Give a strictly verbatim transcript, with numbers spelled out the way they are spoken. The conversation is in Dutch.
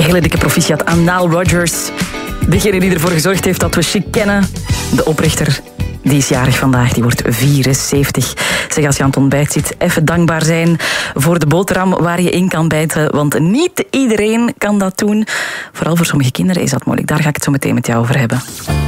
hele dikke proficiat aan Nile Rodgers. Degene die ervoor gezorgd heeft dat we Chic kennen. De oprichter, die is jarig vandaag, die wordt vierenzeventig. Zeg, als je aan het ontbijt zit, even dankbaar zijn voor de boterham waar je in kan bijten. Want niet iedereen kan dat doen. Vooral voor sommige kinderen is dat moeilijk. Daar ga ik het zo meteen met jou over hebben.